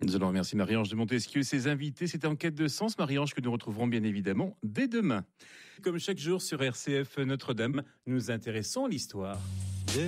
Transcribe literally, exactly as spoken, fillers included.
Nous allons remercier Marie-Ange de Montesquieu et ses invités. C'est En quête de sens, Marie-Ange, que nous retrouverons bien évidemment dès demain. Comme chaque jour sur R C F Notre-Dame, nous intéressons à l'histoire.